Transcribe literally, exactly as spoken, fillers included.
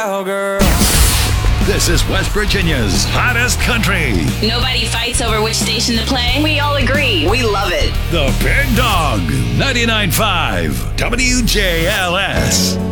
Cowgirl. This is West Virginia's hottest country. Nobody fights over which station to play. We all agree. We love it. The Big Dog, ninety-nine point five W J L S.